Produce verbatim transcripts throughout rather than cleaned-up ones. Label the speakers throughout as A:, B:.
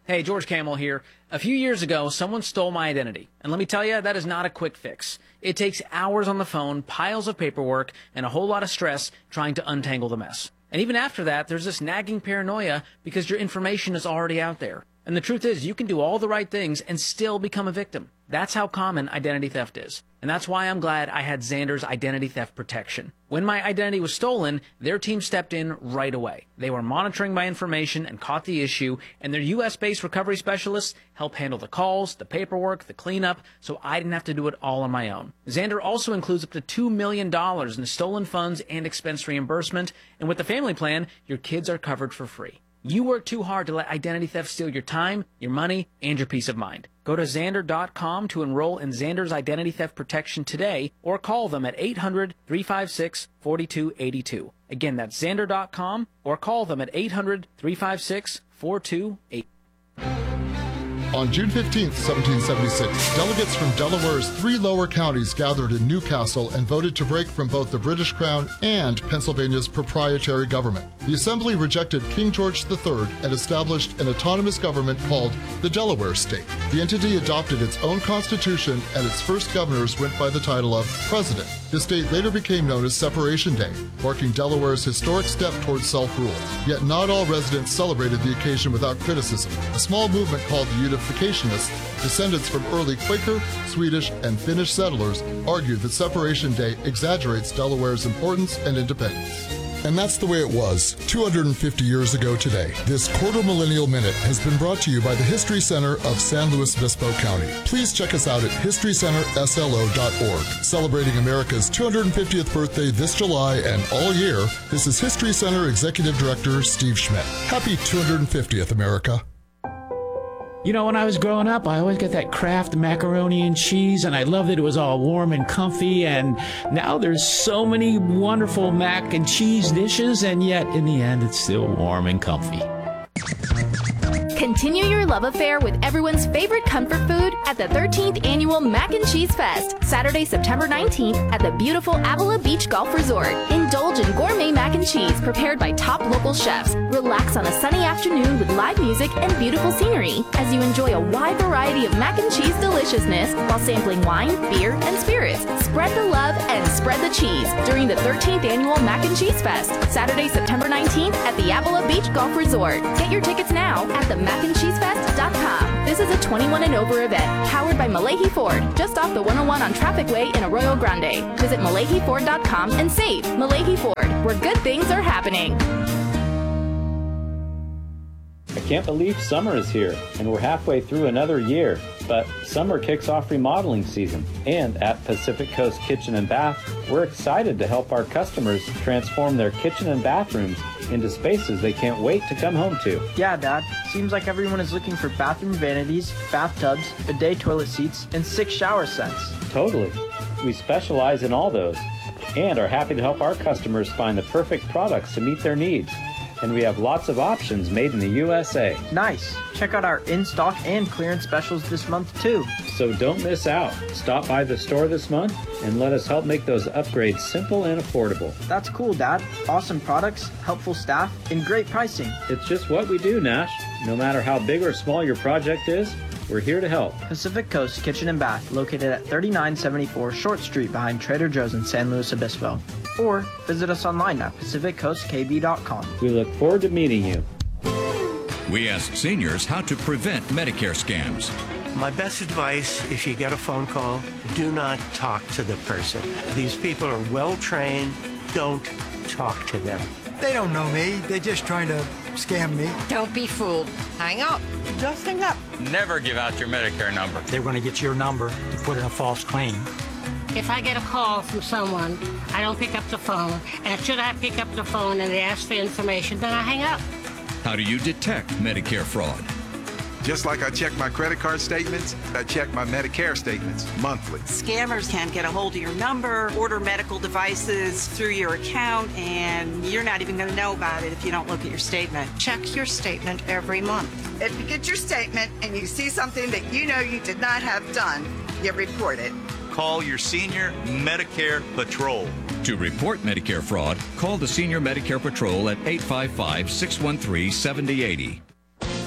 A: Hey, George Camel here. A few years ago, someone stole my identity. And let me tell you, that is not a quick fix. It takes hours on the phone, piles of paperwork, and a whole lot of stress trying to untangle the mess. And even after that, there's this nagging paranoia because your information is already out there. And the truth is, you can do all the right things and still become a victim. That's how common identity theft is. And that's why I'm glad I had Xander's Identity Theft Protection. When my identity was stolen, their team stepped in right away. They were monitoring my information and caught the issue, and their U S-based recovery specialists helped handle the calls, the paperwork, the cleanup, so I didn't have to do it all on my own. Xander also includes up to two million dollars in stolen funds and expense reimbursement, and with the family plan, your kids are covered for free. You work too hard to let identity theft steal your time, your money, and your peace of mind. Go to Xander dot com to enroll in Xander's Identity Theft Protection today, or call them at eight hundred, three five six, four two eight two. Again, that's Xander dot com, or call them at eight hundred, three five six, four two eight two.
B: On June fifteenth, seventeen seventy-six, delegates from Delaware's three lower counties gathered in Newcastle and voted to break from both the British Crown and Pennsylvania's proprietary government. The Assembly rejected King George the Third and established an autonomous government called the Delaware State. The entity adopted its own constitution, and its first governors went by the title of President. This date later became known as Separation Day, marking Delaware's historic step towards self-rule. Yet not all residents celebrated the occasion without criticism. A small movement called the Unificationists, descendants from early Quaker, Swedish, and Finnish settlers, argued that Separation Day exaggerates Delaware's importance and independence. And that's the way it was two hundred fifty years ago today. This Quarter Millennial Minute has been brought to you by the History Center of San Luis Obispo County. Please check us out at history center s l o dot org. Celebrating America's two hundred fiftieth birthday this July and all year, this is History Center Executive Director Steve Schmidt. Happy two hundred fiftieth, America.
C: You know, when I was growing up, I always got that Kraft macaroni and cheese, and I loved that it was all warm and comfy, and now there's so many wonderful mac and cheese dishes, and yet, in the end, it's still warm and comfy.
D: Continue your love affair with everyone's favorite comfort food at the thirteenth Annual Mac and Cheese Fest, Saturday, September nineteenth at the beautiful Avila Beach Golf Resort. Indulge in gourmet mac and cheese prepared by top local chefs. Relax on a sunny afternoon with live music and beautiful scenery as you enjoy a wide variety of mac and cheese deliciousness while sampling wine, beer, and spirits. Spread the love and spread the cheese during the thirteenth Annual Mac and Cheese Fest, Saturday, September nineteenth at the Avila Beach Golf Resort. Get your tickets now at the mac and cheese fest dot com. This is a twenty-one and over event, powered by Malahi Ford, just off the one oh one on Traffic Way in Arroyo Grande. Visit malahi ford dot com and save. Malahi Ford, where good things are happening.
E: I can't believe summer is here, and we're halfway through another year. But summer kicks off remodeling season, and at Pacific Coast Kitchen and Bath, we're excited to help our customers transform their kitchen and bathrooms into spaces they can't wait to come home to.
F: Yeah, Dad. Seems like everyone is looking for bathroom vanities, bathtubs, bidet toilet seats, and six shower sets.
E: Totally. We specialize in all those, and are happy to help our customers find the perfect products to meet their needs. And we have lots of options made in the U S A.
F: Nice. Check out our in-stock and clearance specials this month, too.
E: So don't miss out. Stop by the store this month and let us help make those upgrades simple and affordable.
F: That's cool, Dad. Awesome products, helpful staff, and great pricing.
E: It's just what we do, Nash. No matter how big or small your project is, we're here to help.
F: Pacific Coast Kitchen and Bath, located at thirty-nine seventy-four Short Street behind Trader Joe's in San Luis Obispo. Or visit us online at pacific coast k b dot com.
E: We look forward to meeting you.
G: We ask seniors how to prevent Medicare scams.
H: My best advice, if you get a phone call, do not talk to the person. These people are well trained. Don't talk to them.
I: They don't know me. They're just trying to scam me.
J: Don't be fooled. Hang up. Just hang up.
K: Never give out your Medicare number.
I: They're going to get your number to put in a false claim.
L: If I get a call from someone, I don't pick up the phone. And should I pick up the phone and they ask for information, then I hang up.
G: How do you detect Medicare fraud?
M: Just like I check my credit card statements, I check my Medicare statements monthly.
N: Scammers can get a hold of your number, order medical devices through your account, and you're not even going to know about it if you don't look at your statement.
J: Check your statement every month.
O: If you get your statement and you see something that you know you did not have done, you report it.
P: Call your Senior Medicare Patrol.
G: To report Medicare fraud, call the Senior Medicare Patrol at eight five five, six one three, seven zero eight zero.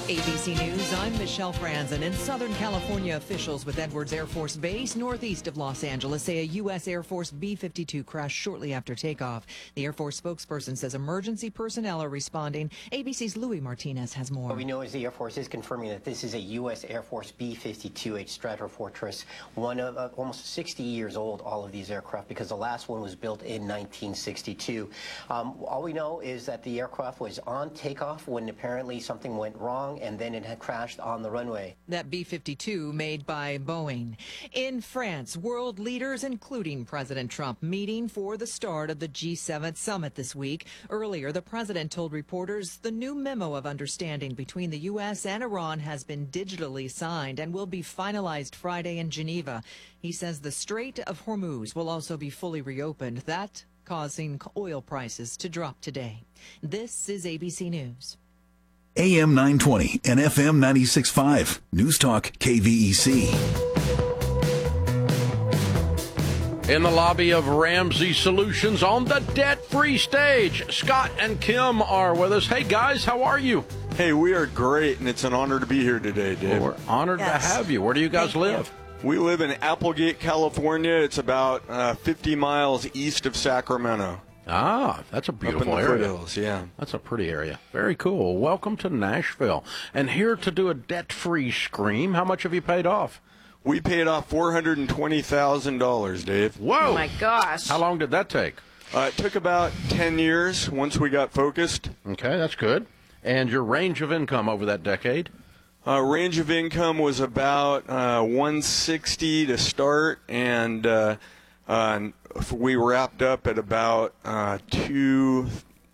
Q: A B C News, I'm Michelle Franzen. In Southern California, officials with Edwards Air Force Base, northeast of Los Angeles, say a U S Air Force B fifty-two crashed shortly after takeoff. The Air Force spokesperson says emergency personnel are responding. A B C's Louis Martinez has more.
R: What we know is the Air Force is confirming that this is a U S Air Force B fifty-two H Stratofortress, one of uh, almost sixty years old, all of these aircraft, because the last one was built in nineteen sixty-two. Um, all we know is that the aircraft was on takeoff when apparently something went wrong, and then it had crashed on the runway.
Q: That B fifty-two made by Boeing. In France, world leaders, including President Trump, meeting for the start of the G seven summit this week. Earlier, the president told reporters the new memo of understanding between the U S and Iran has been digitally signed and will be finalized Friday in Geneva. He says the Strait of Hormuz will also be fully reopened, that causing oil prices to drop today. This is A B C News.
S: A M nine twenty and F M ninety-six point five. News Talk K V E C.
T: In the lobby of Ramsey Solutions on the debt-free stage, Scott and Kim are with us. Hey, guys, how are you?
U: Hey, we are great, and it's an honor to be here today, Dave.
T: Well, we're honored yes. to have you. Where do you guys Thank live?
U: You. We live in Applegate, California. It's about uh, fifty miles east of Sacramento.
T: Ah, that's a beautiful
U: Up in the
T: area.
U: Foothills, yeah.
T: That's a pretty area. Very cool. Welcome to Nashville. And here to do a debt-free scream, how much have you paid off?
U: We paid off four hundred twenty thousand dollars, Dave.
T: Whoa!
V: Oh, my gosh.
T: How long did that take?
U: Uh, it took about ten years once we got focused.
T: Okay, that's good. And your range of income over that decade?
U: Uh, range of income was about uh, one hundred sixty to start, and uh, uh, we wrapped up at about uh, two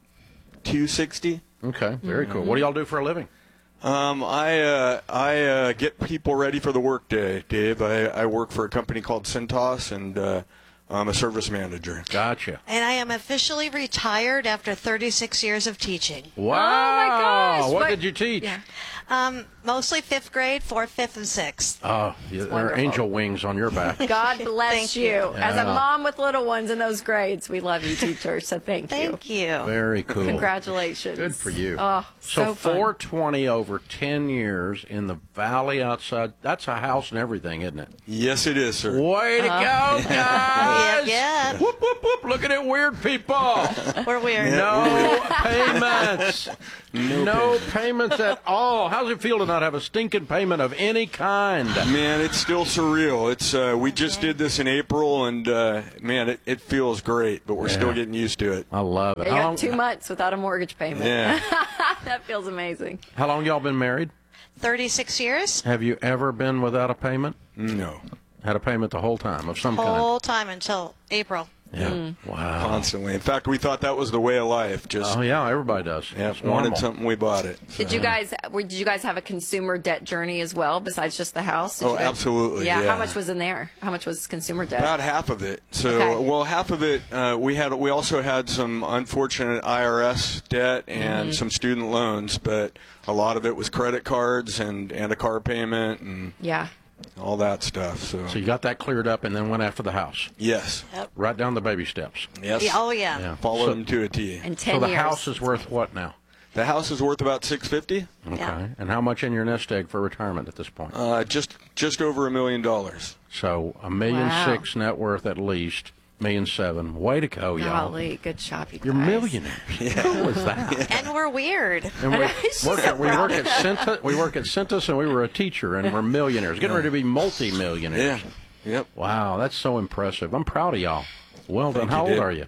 U: two sixty.
T: Okay, very mm-hmm. cool. What do y'all do for a living?
U: Um, I uh, I uh, get people ready for the workday, Dave. I, I work for a company called Cintas, and uh, I'm a service manager.
T: Gotcha.
W: And I am officially retired after thirty-six years of teaching.
T: Wow!
V: Oh my gosh!
T: What,
V: what
T: did you teach?
W: Yeah. Um, mostly fifth grade, fourth, fifth, and sixth.
T: Oh, you, there are angel wings on your back.
V: God bless you.
W: you.
V: As a
T: Yeah.
V: mom with little ones in those grades, we love you, teachers. So thank you.
W: Thank you.
T: Very cool.
V: Congratulations.
T: Good for you.
V: Oh, so,
T: so
V: fun.
T: four hundred twenty over ten years in the valley outside. That's a house and everything, isn't it?
U: Yes, it is, sir.
T: Way to
V: Uh-huh.
T: go, guys!
W: Yep, yep.
T: Whoop, whoop, whoop. Look at it, weird people.
W: We're weird.
T: No payments. No, no payments at all. How's it feel to not have a stinking payment of any kind?
U: Man, it's still surreal. It's uh, we just did this in April, and uh, man, it, it feels great, but we're
T: Yeah.
U: still getting used to it.
T: I love it.
V: You
T: How
V: got
T: long,
V: two months without a mortgage payment.
U: Yeah.
V: That feels amazing.
T: how long y'all been married?
W: thirty-six years.
T: Have you ever been without a payment?
U: No.
T: Had a payment the whole time of some kind?
W: Whole time until April.
T: Yeah.
V: Mm.
T: Wow.
U: Constantly. In fact, we thought that was the way of life. Just
T: Oh, yeah, everybody does.
U: yeah,
T: It's
U: wanted
T: normal.
U: something, we bought it.
V: Did you guys were- did you guys have a consumer debt journey as well besides just the house? Did
U: Oh,
V: you guys-
U: absolutely,
V: Yeah,
U: yeah.
V: How much was in there? How much was consumer debt?
U: About half of it. So,
V: Okay.
U: well, half of it uh, we had. We also had some unfortunate I R S debt and
V: Mhm.
U: some student loans, but a lot of it was credit cards and and a car payment and
V: Yeah.
U: all that stuff. So,
T: So you got that cleared up and then went after the house.
U: yes,
W: Yep.
T: Right down the baby steps.
U: yes,
W: Yeah, oh, yeah.
T: Yeah.
U: followed
T: So,
U: them to a T.
V: In ten
T: so the
V: years.
T: house is worth what now?
U: The house is worth about six fifty.
T: Okay.
W: Yeah.
T: And how much in your nest egg for retirement at this point?
U: Uh, just just over a million dollars.
T: So a million
V: Wow.
T: six net worth at least, million seven. Way to go, y'all.
V: Golly, good job, you guys.
T: You're millionaires. Who was that?
W: And we're weird.
T: And we
V: She's
T: work,
V: so
T: at, we
V: proud
T: work
V: of
T: at Cintas. We work at Cintas, and we were a teacher, and we're millionaires, getting ready to be multi-millionaires.
U: Yeah. Yep.
T: Wow, that's so impressive. I'm proud of y'all. Well done.
U: Thank
T: How
U: you,
T: old
U: Dave.
T: are you?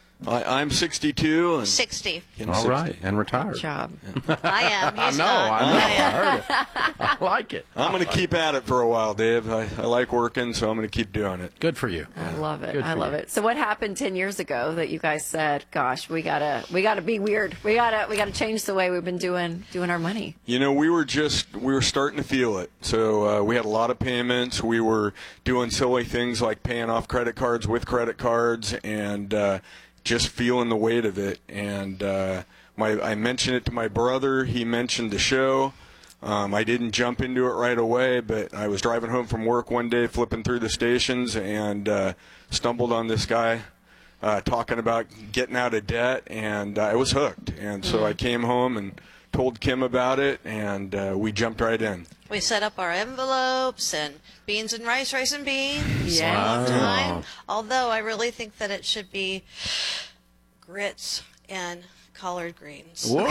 U: I, I'm sixty-two. And
W: sixty.
U: getting
T: All
U: sixty.
T: right, and retired.
V: Good job.
W: I am.
T: I
W: He's
T: know,
W: not.
T: I know. I
W: am.
T: heard it. I like it.
U: I'm going to keep at it for a while, Dave. I, I like working, so I'm going to keep doing it.
T: Good for you.
V: I love it.
T: Good
V: I
T: for
V: love
T: you.
V: it. So what happened ten years ago that you guys said, "Gosh, we gotta, we gotta be weird. We gotta, we gotta change the way we've been doing, doing our money."
U: You know, we were just, we were starting to feel it. So uh, we had a lot of payments. We were doing silly things like paying off credit cards with credit cards and uh, just feeling the weight of it. And uh, my, I mentioned it to my brother. He mentioned the show. Um, I didn't jump into it right away, but I was driving home from work one day, flipping through the stations, and uh, stumbled on this guy uh, talking about getting out of debt, and uh, I was hooked. And so I came home and told Kim about it, and uh, we jumped right in.
W: We set up our envelopes and beans and rice, rice and beans.
V: Yeah.
W: All the
U: Wow.
W: time. Although I really think that it should be grits and collard greens.
T: Whoa!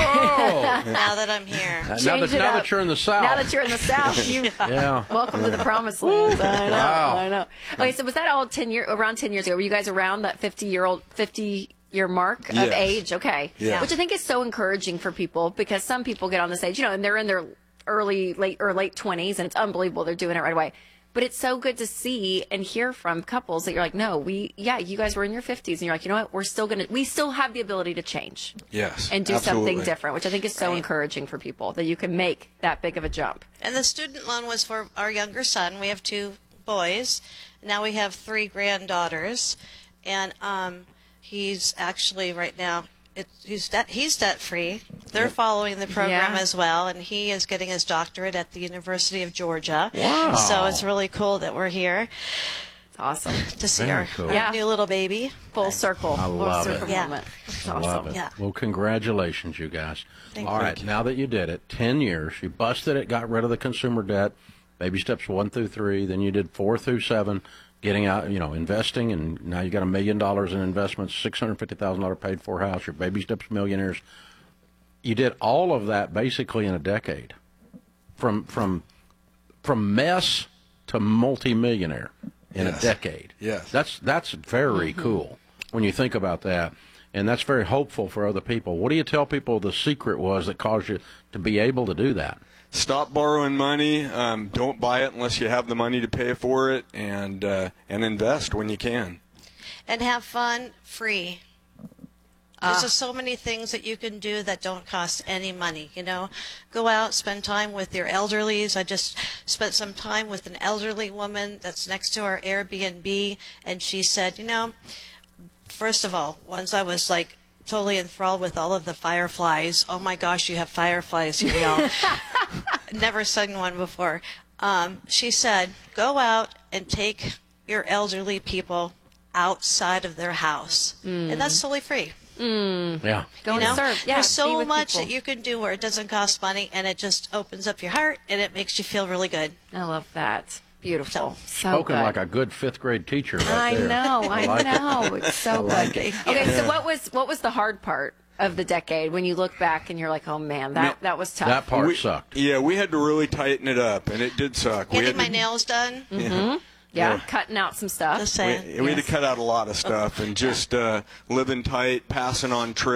W: Now that I'm here.
T: now that,
V: Change it
T: now
V: up.
T: that you're in the South.
V: Now that you're in the South, you
T: Yeah.
V: welcome to the promised land. I know,
T: Wow.
V: I know. Okay, so was that all ten year around ten years ago? Were you guys around that fifty year old fifty year mark of
U: Yes.
V: age? Okay,
U: Yes.
V: which I think is so encouraging for people because some people get on this age, you know, and they're in their early, late or late twenties, and it's unbelievable they're doing it right away. But it's so good to see and hear from couples that you're like, no, we, yeah, you guys were in your fifties, and you're like, you know what, we're still gonna, we still have the ability to change.
U: Yes,
V: And do
U: absolutely.
V: something different, which I think is so
W: Right.
V: encouraging for people that you can make that big of a jump.
W: And the student loan was for our younger son. We have two boys. Now we have three granddaughters. And um, he's actually right now, it, he's debt, he's debt free. They're following the program
V: Yeah.
W: as well. And he is getting his doctorate at the University of Georgia.
T: Wow.
W: So it's really cool that we're here
V: It's awesome.
W: to see
T: Very
W: our,
T: cool.
W: our
V: Yeah.
W: new little baby.
V: Full circle.
T: I
V: Full
T: love
V: circle
T: it.
W: Yeah.
V: moment. It's
T: I
V: awesome.
T: love it.
W: Yeah.
T: Well, congratulations, you guys.
W: Thank
T: All
W: you.
T: right, now that you did it, ten years, you busted it, got rid of the consumer debt, baby steps one through three, then you did four through seven, getting out, you know, investing, and now you got a million dollars in investments, six hundred fifty thousand dollars paid for house, your baby steps millionaires. You did all of that basically in a decade, from from from mess to multimillionaire in
U: Yes.
T: a decade.
U: Yes.
T: That's that's very cool when you think about that. And that's very hopeful for other people. What do you tell people the secret was that caused you to be able to do that?
U: Stop borrowing money. Um, don't buy it unless you have the money to pay for it, and uh, and invest when you can.
W: And have fun free. There's just so many things that you can do that don't cost any money, you know. Go out, spend time with your elderlies. I just spent some time with an elderly woman that's next to our Airbnb, and she said, you know, first of all, once I was like totally enthralled with all of the fireflies. Oh my gosh, you have fireflies here, y'all. Never seen one before. Um, she said, go out and take your elderly people outside of their house.
V: Mm.
W: And that's totally free.
V: Mm.
T: Yeah.
V: Go
W: You
V: and
W: know?
V: serve. Yeah,
W: There's
V: be
W: so
V: with
W: much
V: people.
W: that you can do where it doesn't cost money, and it just opens up your heart, and it makes you feel really good.
V: I love that. Beautiful. So
T: Spoken
V: good.
T: like a good fifth grade teacher right
V: I
T: there.
V: know. I,
T: like
V: know.
T: It.
V: It's so
T: I like
V: good.
T: it.
V: Okay, so
T: Yeah.
V: what was what was the hard part of the decade when you look back and you're like, oh man, that that was tough.
T: That part
U: we,
T: sucked.
U: Yeah, we had to really tighten it up, and it did suck. we
W: Getting
U: had
W: my
U: to,
W: nails done.
V: Mm-hmm.
U: Yeah.
V: Yeah,
U: Yeah.
V: cutting out some stuff.
W: Just
U: we,
W: saying.
U: we had to cut out a lot of stuff, and just uh, living tight, passing on trips.